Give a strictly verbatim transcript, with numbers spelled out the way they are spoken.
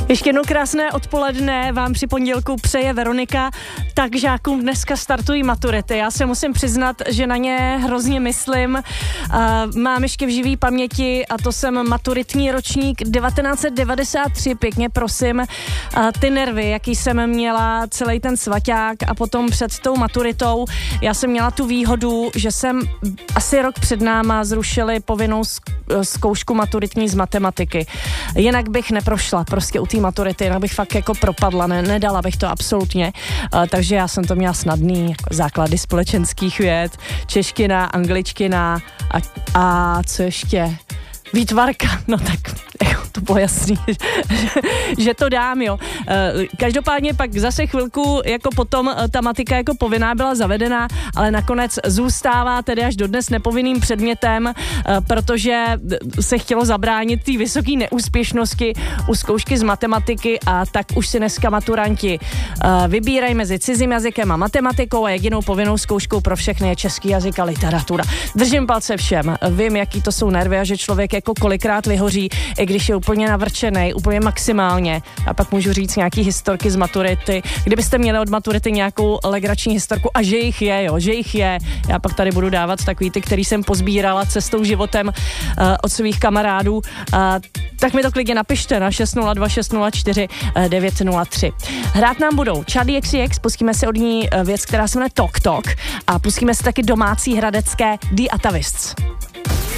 Ještě jednou krásné odpoledne vám při pondělku přeje Veronika. Tak žákům dneska startují maturity. Já se musím přiznat, že na ně hrozně myslím. Uh, mám ještě v živý paměti a to jsem maturitní ročník devatenáct set devadesát tři, pěkně prosím. Uh, ty nervy, jaký jsem měla celý ten svaťák a potom před tou maturitou. Já jsem měla tu výhodu, že jsem asi rok před náma zrušili povinnou zkoušku maturitní z matematiky. Jinak bych neprošla prostě u té maturity, jinak bych fakt jako propadla, ne, nedala bych to absolutně. Uh, takže já jsem to měla snadný, jako základy společenských věd, čeština, angličtina a, a co ještě? Výtvarka, no tak to bylo jasný, že, že to dám, jo. Každopádně pak zase chvilku jako potom ta matika jako povinná byla zavedená, ale nakonec zůstává tedy až dodnes nepovinným předmětem, protože se chtělo zabránit té vysoké neúspěšnosti u zkoušky z matematiky a tak už si dneska maturanti vybírají mezi cizím jazykem a matematikou a jedinou povinnou zkouškou pro všechny je český jazyk a literatura. Držím palce všem, vím, jaký to jsou nervy a že člověk jako kolikrát vyhoří, i když je úplně navrčenej, úplně maximálně. A pak můžu říct nějaký historky z maturity. Kdybyste měli od maturity nějakou legrační historku, a že jich je, jo, že jich je. Já pak tady budu dávat takový ty, který jsem pozbírala cestou životem uh, od svých kamarádů. Uh, tak mi to klidně napište na šest nula dva šest nula čtyři devět nula tři. Hrát nám budou Charli X C X, pustíme si od ní věc, která se jmenuje Tok Tok a pustíme si taky domácí hradecké The Atavists.